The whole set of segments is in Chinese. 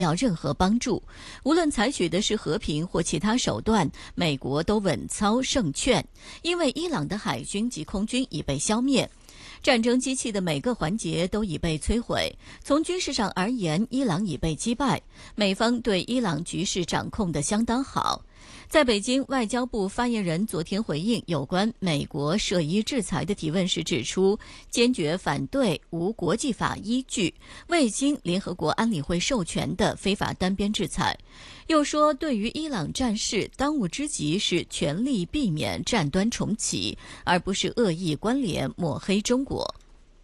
要任何帮助，无论采取的是和平或其他手段，美国都稳操胜券，因为伊朗的海军及空军已被消灭。战争机器的每个环节都已被摧毁。从军事上而言，伊朗已被击败，美方对伊朗局势掌控得相当好。在北京，外交部发言人昨天回应有关美国涉伊制裁的提问时指出，坚决反对无国际法依据、未经联合国安理会授权的非法单边制裁。又说，对于伊朗战事，当务之急是全力避免战端重启，而不是恶意关联抹黑中国。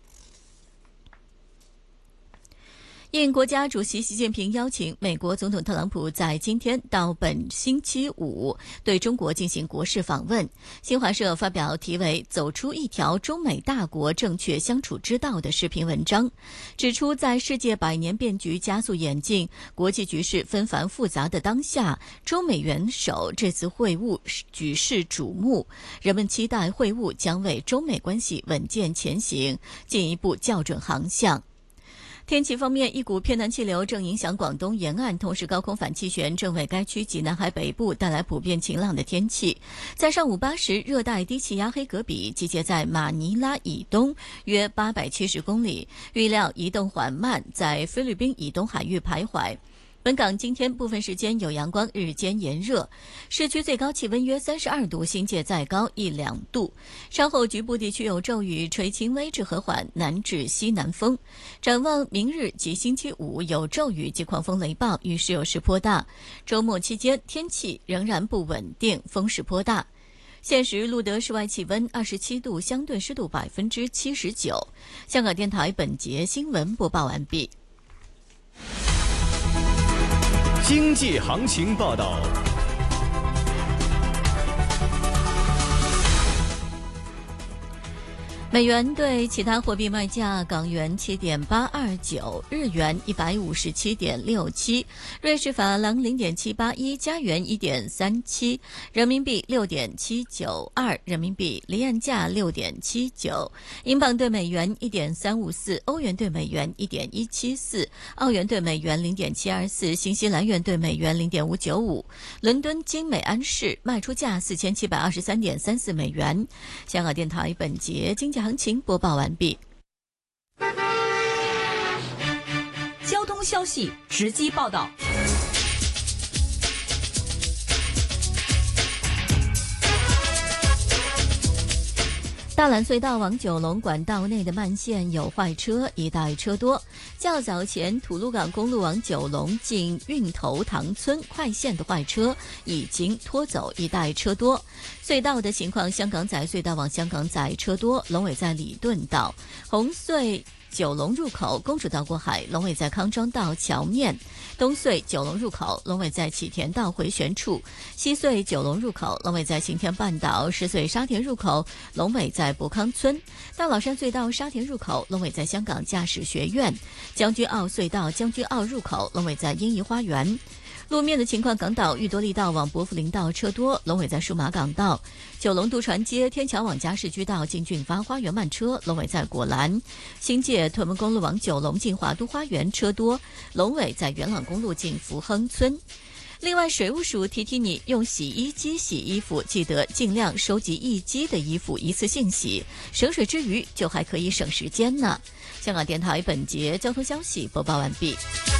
应国家主席习近平邀请，美国总统特朗普在今天到本星期五对中国进行国事访问。新华社发表题为《走出一条中美大国正确相处之道》的视频文章，指出在世界百年变局加速演进、国际局势纷繁复杂的当下，中美元首这次会晤举世瞩目，人们期待会晤将为中美关系稳健前行进一步校准航向。天气方面，一股偏南气流正影响广东沿岸，同时高空反气旋正为该区及南海北部带来普遍晴朗的天气。在上午8时，热带低气压黑格比集结在马尼拉以东约870公里，预料移动缓慢，在菲律宾以东海域徘徊。本港今天部分时间有阳光，日间炎热，市区最高气温约32度，新界再高1-2度。稍后局部地区有骤雨，吹轻微至和缓南至西南风。展望明日及星期五有骤雨及狂风雷暴，雨势有时颇大。周末期间天气仍然不稳定，风势颇大。现时录得室外气温27度，相对湿度79%。香港电台本节新闻播报完毕。 经济行情报道。 美元对其他货币卖价：港元7.829，日元157.67，瑞士法郎0.781，加元1.37，人民币6.792，人民币离岸价6.79，英镑对美元1.354，欧元对美元1.174，澳元对美元0.724，新西兰元对美元0.595。伦敦金美安士卖出价4723.34美元。香港电台本节经济行情播报完毕。 交通消息直击报道。 大榄隧道往九龙管道内的慢线有坏车，一带车多。较早前吐露港公路往九龙近运头塘村快线的坏车已经拖走，一带车多。隧道的情况，香港仔隧道往香港仔车多，龙尾在礼顿道；红隧九龙入口公主道过海，龙尾在康庄道桥面；东隧九龙入口龙尾在启田道回旋处；西隧九龙入口龙尾在晴天半岛；石隧沙田入口龙尾在博康村；大老山隧道沙田入口龙尾在香港驾驶学院；将军澳隧道将军澳入口龙尾在英怡花园。路面的情况，港岛裕多利道往薄扶林道车多，龙尾在数码港道；九龙渡船街天桥往加士居道进俊发花园慢车，龙尾在果栏；新界屯门公路往九龙进华都花园车多，龙尾在元朗公路进福亨村。另外，水务署提提你，用洗衣机洗衣服，记得尽量收集一机的衣服一次性洗，省水之余就还可以省时间呢。香港电台本节交通消息播报完毕。